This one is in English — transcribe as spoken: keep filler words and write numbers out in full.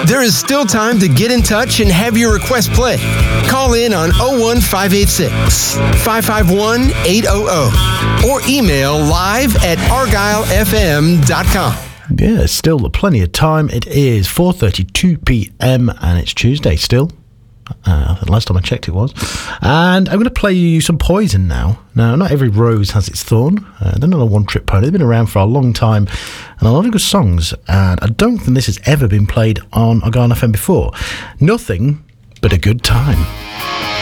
There is still time to get in touch and have your request played. Call in on oh one five eight six, five five one, eight hundred or email live at argyle f m dot com. Yeah, still plenty of time. It is four thirty-two p.m. and it's Tuesday still. Uh, the last time I checked it was. And I'm going to play you some Poison now. Now, not every rose has its thorn. Uh, they're not a one-trick pony. They've been around for a long time and a lot of good songs. And I don't think this has ever been played on Argyle F M before. Nothing but a good time.